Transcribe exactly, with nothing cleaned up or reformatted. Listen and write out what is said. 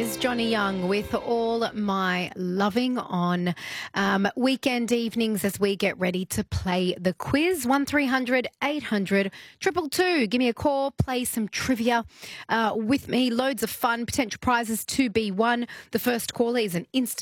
is Johnny Young with All My Loving on um, weekend evenings as we get ready to play the quiz. one three hundred eight hundred two two two. Give me a call, play some trivia uh, with me. Loads of fun, potential prizes to be won. The first caller is an instant